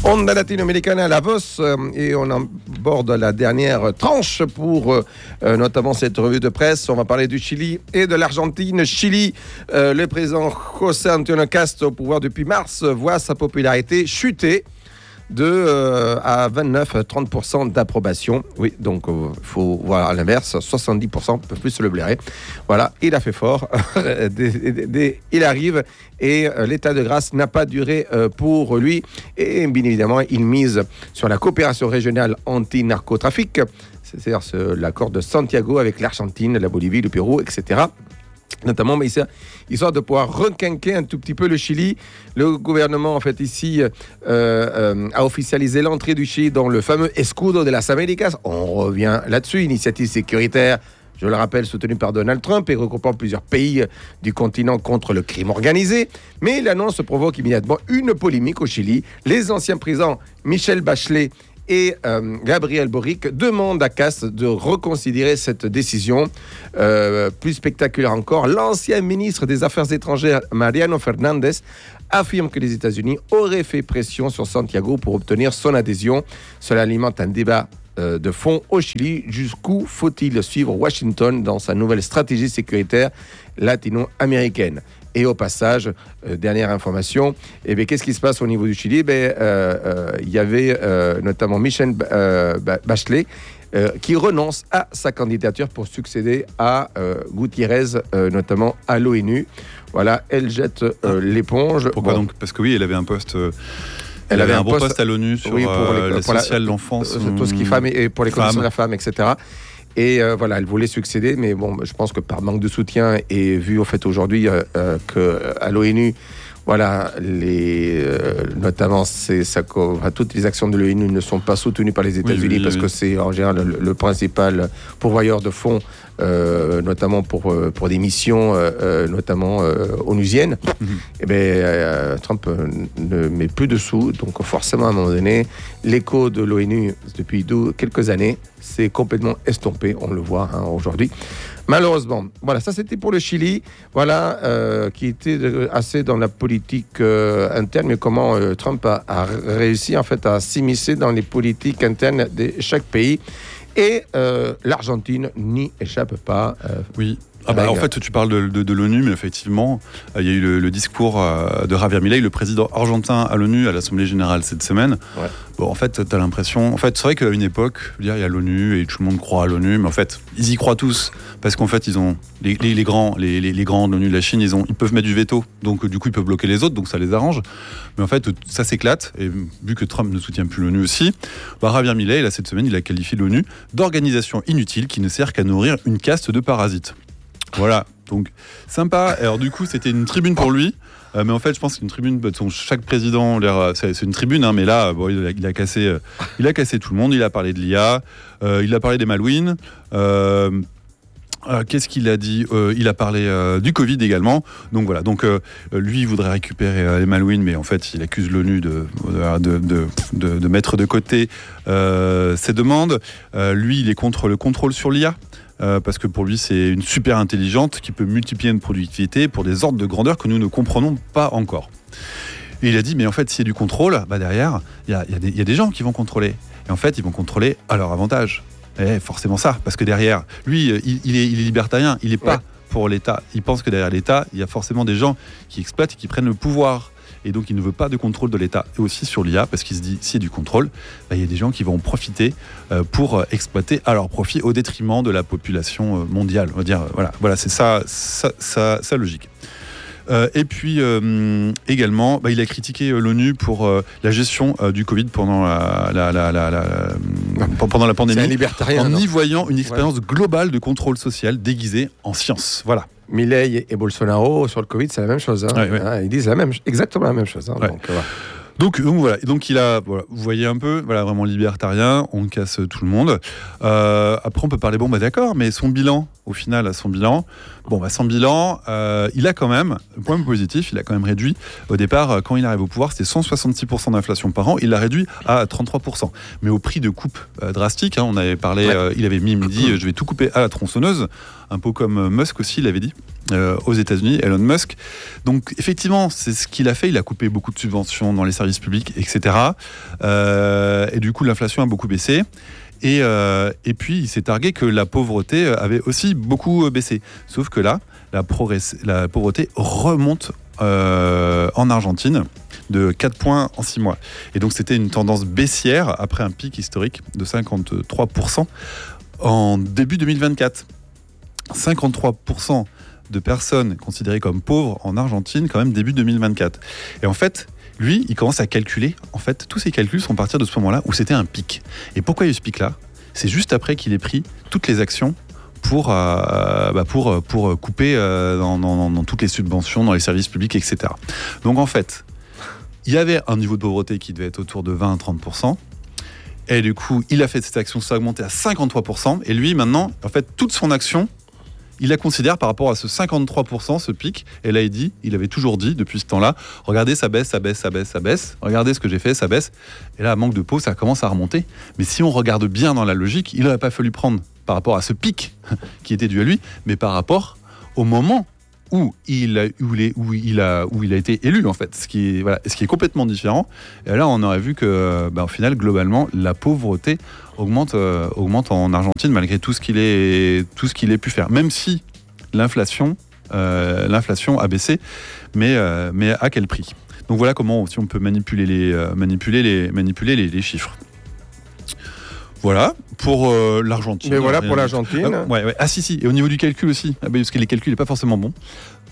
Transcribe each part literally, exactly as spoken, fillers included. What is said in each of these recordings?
Onda latino-américaine à Davos euh, et on aborde la dernière tranche pour euh, notamment cette revue de presse. On va parler du Chili et de l'Argentine. Chili, euh, le président José Antonio Cast au pouvoir depuis mars voit sa popularité chuter de euh, à vingt-neuf à trente pour cent d'approbation. Oui, donc il euh, faut voir à l'inverse, soixante-dix pour cent peuvent plus se le blairer. Voilà, il a fait fort. des, des, des, il arrive et euh, l'état de grâce n'a pas duré euh, pour lui. Et bien évidemment, il mise sur la coopération régionale anti-narcotrafic, c'est-à-dire ce, l'accord de Santiago avec l'Argentine, la Bolivie, le Pérou, et cetera. Notamment, mais histoire de pouvoir requinquer un tout petit peu le Chili. Le gouvernement, en fait, ici, euh, euh, a officialisé l'entrée du Chili dans le fameux Escudo de las Américas. On revient là-dessus, initiative sécuritaire, je le rappelle, soutenue par Donald Trump et regroupant plusieurs pays du continent contre le crime organisé. Mais l'annonce provoque immédiatement une polémique au Chili. Les anciens présidents Michelle Bachelet et euh, Gabriel Boric demande à Cast de reconsidérer cette décision. Euh, plus spectaculaire encore, l'ancien ministre des Affaires étrangères, Mariano Fernandez, affirme que les États-Unis auraient fait pression sur Santiago pour obtenir son adhésion. Cela alimente un débat euh, de fond au Chili. Jusqu'où faut-il suivre Washington dans sa nouvelle stratégie sécuritaire latino-américaine ? Et au passage, euh, dernière information, eh bien, qu'est-ce qui se passe au niveau du Chili ? Il eh euh, euh, y avait euh, notamment Michelle euh, Bachelet euh, qui renonce à sa candidature pour succéder à euh, Gutiérrez, euh, notamment à l'ONU. Voilà, elle jette euh, l'éponge. Pourquoi bon. donc ? Parce que oui, elle avait un poste... Euh... Elle, elle avait, avait un, un bon poste, poste à l'ONU sur oui, pour euh, les, les sociales, l'enfance, euh, tout ce qui femme et pour les conditions de la femme, et cetera. Et euh, voilà, elle voulait succéder, mais bon, je pense que par manque de soutien et vu au fait aujourd'hui euh, euh, qu'à l'ONU, voilà, les, euh, notamment c'est, ça, toutes les actions de l'ONU ne sont pas soutenues par les États-Unis oui, oui, parce oui. que c'est en général le, le principal pourvoyeur de fonds, euh, notamment pour, pour des missions, euh, notamment euh, onusiennes. Mm-hmm. Et bien, euh, Trump ne met plus de sous, donc forcément à un moment donné, l'écho de l'ONU depuis deux, quelques années s'est complètement estompé, on le voit hein, aujourd'hui. Malheureusement, voilà, ça c'était pour le Chili, voilà, euh, qui était assez dans la politique euh, interne, mais comment euh, Trump a, a réussi en fait à s'immiscer dans les politiques internes de chaque pays, et euh, l'Argentine n'y échappe pas. Euh, oui. Ah bah, en fait, tu parles de, de, de l'ONU, mais effectivement, il y a eu le, le discours de Javier Milei, le président argentin à l'ONU, à l'Assemblée générale cette semaine. Ouais. Bon, en fait, tu as l'impression... En fait, c'est vrai qu'à une époque, il y a l'ONU et tout le monde croit à l'ONU, mais en fait, ils y croient tous. Parce qu'en fait, ils ont... Les, les, les grands, les, les, les grands de l'ONU de la Chine, ils, ont, ils peuvent mettre du veto. Donc, du coup, ils peuvent bloquer les autres, donc ça les arrange. Mais en fait, ça s'éclate. Et vu que Trump ne soutient plus l'ONU aussi, bah, Javier Milei, là, cette semaine, il a qualifié l'ONU d'organisation inutile qui ne sert qu'à nourrir une caste de parasites. Voilà, donc sympa. Alors du coup, c'était une tribune pour lui, euh, mais en fait, je pense qu'une tribune, bah, chaque président, c'est, c'est une tribune, hein, mais là, bon, il, a, il a cassé, euh, il a cassé tout le monde. Il a parlé de l'I A, euh, il a parlé des Malouines. Euh, euh, qu'est-ce qu'il a dit ? euh, Il a parlé euh, du Covid également. Donc voilà. Donc euh, lui, il voudrait récupérer euh, les Malouines, mais en fait, il accuse l'ONU de de de de, de mettre de côté euh, ses demandes. Euh, lui, il est contre le contrôle sur l'I A. Euh, parce que pour lui, c'est une super intelligente qui peut multiplier une productivité pour des ordres de grandeur que nous ne comprenons pas encore. Et il a dit, mais en fait, s'il y a du contrôle, bah derrière, il y, y, y a des gens qui vont contrôler. Et en fait, ils vont contrôler à leur avantage. Et forcément ça, parce que derrière, lui, il, il, est, il est libertarien, il n'est pas ouais. pour l'État. Il pense que derrière l'État, il y a forcément des gens qui exploitent et qui prennent le pouvoir. Et donc, il ne veut pas de contrôle de l'État. Et aussi sur l'I A, parce qu'il se dit, s'il y a du contrôle, bah, il y a des gens qui vont en profiter euh, pour exploiter à leur profit au détriment de la population mondiale. On va dire, voilà, voilà c'est ça, ça, ça, ça logique. Euh, et puis, euh, également, bah, il a critiqué euh, l'ONU pour euh, la gestion euh, du Covid pendant la, la, la, la, la, la, pendant la pandémie, c'est un libertarien, en non y voyant une expérience ouais. globale de contrôle social déguisée en science. Voilà. Milei et Bolsonaro sur le Covid, c'est la même chose. Hein. Ouais, ouais. Hein, ils disent la même, exactement la même chose. Hein, ouais. donc, voilà. Donc, donc voilà, donc il a, voilà, vous voyez un peu, voilà, vraiment libertarien, on casse tout le monde. Euh, après, on peut parler, bon, bah d'accord, mais son bilan, au final, son bilan, bon, bah son bilan, euh, il a quand même, point positif, il a quand même réduit. Au départ, quand il arrive au pouvoir, c'était cent soixante-six pour cent d'inflation par an, il l'a réduit à trente-trois pour cent. Mais au prix de coupe euh, drastique, hein, on avait parlé, ouais. euh, il avait mis, il me dit, je vais tout couper à la tronçonneuse, un peu comme Musk aussi, il avait dit. euh, aux États-Unis, Elon Musk. Donc effectivement, c'est ce qu'il a fait. Il a coupé beaucoup de subventions dans les services publics, et cetera. Euh, et du coup, l'inflation a beaucoup baissé. Et, euh, et puis, il s'est targué que la pauvreté avait aussi beaucoup baissé. Sauf que là, la, progress- la pauvreté remonte euh, en Argentine de quatre points en six mois. Et donc, c'était une tendance baissière après un pic historique de cinquante-trois pour cent en début deux mille vingt-quatre. cinquante-trois pour cent de personnes considérées comme pauvres en Argentine, quand même, début deux mille vingt-quatre. Et en fait, lui, il commence à calculer. En fait, tous ces calculs sont à partir de ce moment-là où c'était un pic. Et pourquoi il y a eu ce pic-là ? C'est juste après qu'il ait pris toutes les actions pour, euh, bah pour, pour couper euh, dans, dans, dans toutes les subventions, dans les services publics, et cetera. Donc en fait, il y avait un niveau de pauvreté qui devait être autour de vingt à trente pour cent. Et du coup, il a fait cette action, ça a augmenté à cinquante-trois pour cent. Et lui, maintenant, en fait, toute son action, il la considère par rapport à ce cinquante-trois pour cent, ce pic. Et là, il dit, il avait toujours dit depuis ce temps-là, regardez, ça baisse, ça baisse, ça baisse, ça baisse. Regardez ce que j'ai fait, ça baisse. Et là, à manque de peau, ça commence à remonter. Mais si on regarde bien dans la logique, il n'aurait pas fallu prendre par rapport à ce pic qui était dû à lui, mais par rapport au moment où il a, où il est, où il a, où il a été élu, en fait. Ce qui est, voilà, ce qui est complètement différent. Et là, on aurait vu que, bah, au final, globalement, la pauvreté augmente, euh, augmente en Argentine malgré tout ce qu'il est, tout ce qu'il ait pu faire. Même si l'inflation, euh, l'inflation a baissé, mais, euh, mais à quel prix ? Donc voilà comment si on peut manipuler les, euh, manipuler les, manipuler les, les chiffres. Voilà pour euh, l'Argentine. Mais voilà pour l'Argentine. Ah, ouais, ouais. ah si, si. Et au niveau du calcul aussi, ah, parce que les calculs n'est pas forcément bon. Pourquoi ?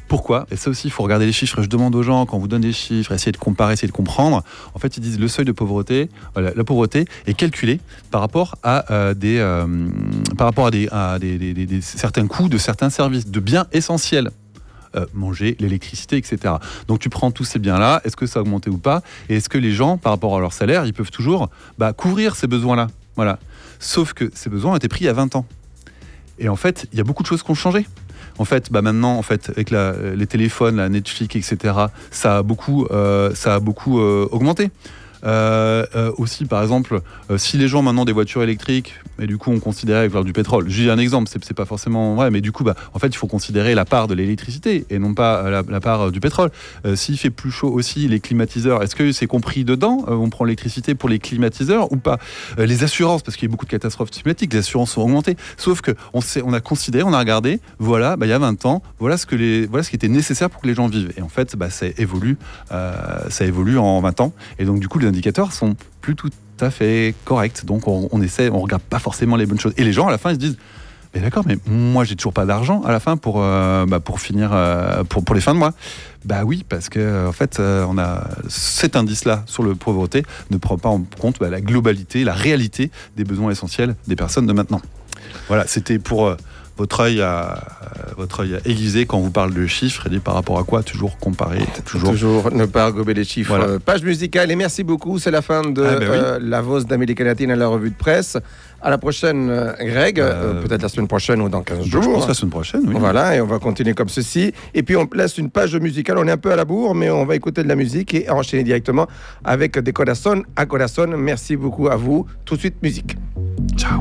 Et ça aussi, il faut regarder les chiffres. Je demande aux gens, quand on vous donne des chiffres, essayez de comparer, essayez de comprendre. En fait, ils disent le seuil de pauvreté, voilà, la pauvreté est calculée par rapport à euh, des, euh, par rapport à des, à des, des, des, des certains coûts de certains services, de biens essentiels. Euh, manger, l'électricité, et cetera. Donc tu prends tous ces biens-là, est-ce que ça a augmenté ou pas ? Et est-ce que les gens, par rapport à leur salaire, ils peuvent toujours bah, couvrir ces besoins-là ? Voilà. Sauf que ces besoins ont été pris il y a vingt ans. Et en fait, il y a beaucoup de choses qui ont changé. En fait, bah maintenant, en fait, avec la, les téléphones, la Netflix, et cetera, ça a beaucoup, euh, ça a beaucoup euh, augmenté. Euh, euh, aussi, par exemple, euh, si les gens maintenant ont des voitures électriques, et du coup on considérait avec du pétrole, j'ai un exemple, c'est, c'est pas forcément vrai, mais du coup, bah, en fait, il faut considérer la part de l'électricité et non pas la, la part du pétrole. Euh, s'il fait plus chaud aussi, les climatiseurs, est-ce que c'est compris dedans ? euh, On prend l'électricité pour les climatiseurs ou pas ? euh, Les assurances, parce qu'il y a beaucoup de catastrophes climatiques, les assurances sont augmentées. Sauf que on, sait, on a considéré, on a regardé, voilà, bah, il y a vingt ans, voilà ce que les, voilà ce qui était nécessaire pour que les gens vivent. Et en fait, bah, ça évolue, euh, ça évolue en vingt ans. Et donc du coup, les indicateurs sont plus tout à fait corrects. Donc on, on essaie, on regarde pas forcément les bonnes choses. Et les gens à la fin ils se disent, mais d'accord, mais moi j'ai toujours pas d'argent à la fin pour euh, bah, pour finir euh, pour pour les fins de mois. Bah oui, parce que en fait euh, on a cet indice-là sur le pauvreté ne prend pas en compte bah, la globalité, la réalité des besoins essentiels des personnes de maintenant. Voilà, c'était pour euh, votre œil à votre œil aiguisé quand on vous parle de chiffres et dit par rapport à quoi toujours comparer, toujours toujours ne pas gober les chiffres. Voilà. Euh, page musicale et merci beaucoup, c'est la fin de ah ben oui. euh, La Voz d'Amérique latine à la revue de presse. À la prochaine, euh, Greg, euh, euh, peut-être la semaine prochaine ou dans quinze jours. Je pense la semaine prochaine, oui. Voilà, et on va continuer comme ceci. Et puis on laisse une page musicale, on est un peu à la bourre, mais on va écouter de la musique et enchaîner directement avec des corazones à corazón. Merci beaucoup à vous. Tout de suite, musique. Ciao.